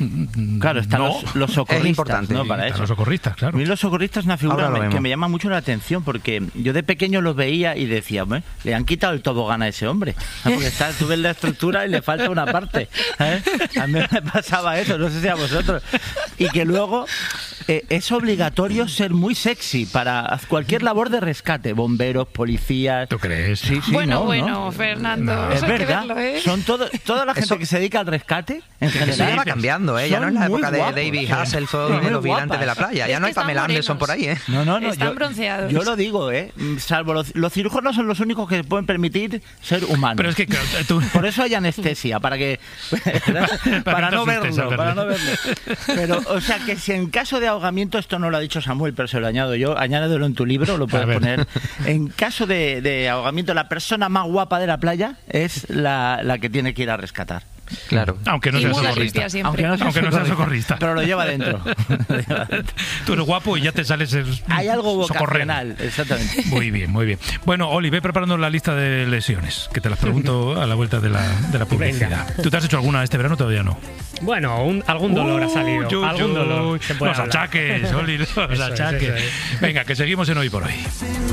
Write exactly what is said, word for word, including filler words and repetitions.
Claro, están no. los, los socorristas. Es importante. ¿no? Para Están eso. los socorristas, claro. A mí los socorristas es una figura Ahora lo me- que vemos. me llama mucho la atención porque yo de pequeño los veía y decía, "Hombre, le han quitado el tobogán a ese hombre". Porque está, tú ves la estructura y le falta una parte. ¿sabes? A mí me pasaba eso, no sé si a vosotros. Y que luego eh, es obligatorio ser muy sexy para cualquier labor de rescate. Bomberos, policías... ¿Tú crees? Sí, sí, bueno, no, bueno, ¿no? Fernando, No. Es eso hay que verdad, verlo, ¿eh? son todo, toda la gente Eso- que se dedica al rescate, en Eso ya general, va cambiando, ¿eh? Ya no son es la muy época de guapos. David Son Hasselhoff y muy de los vigilantes guapas. de la playa. Es Ya no que hay Pamela están Anderson por ahí, ¿eh? No, no, no. Están yo, bronceados. Yo lo digo, ¿eh? Salvo los, los cirujanos son los únicos que pueden permitir ser humanos. Pero es que, claro, tú... Por eso hay anestesia, para que para, Para que no te asustes, verlo, Alberto. para no verlo. Pero, o sea, que si en caso de ahogamiento, esto no lo ha dicho Samuel, pero se lo añado yo, añádelo en tu libro, lo A puedes ver. poner. En caso de, de ahogamiento, la persona más guapa de la playa es la, la que tiene que ir a rescatar. Claro. Aunque no Y seas muda socorrista. limpia siempre. Aunque no sea Aunque no seas socorrista. Pero lo lleva dentro. Lo lleva dentro. Tú eres guapo y ya te sales el Hay algo socorrero. vocacional, exactamente. Muy bien, muy bien. Bueno, Oli, ve preparando la lista de lesiones, que te las pregunto a la vuelta de la, de la publicidad. ¿Tú te has hecho alguna este verano o todavía no? Bueno, un- algún dolor ha salido. Uy, uy, algún dolor. uy. se puede Los hablar. achaques, Oli, los Eso es, achaques. eso es. Venga, que seguimos en Hoy por Hoy.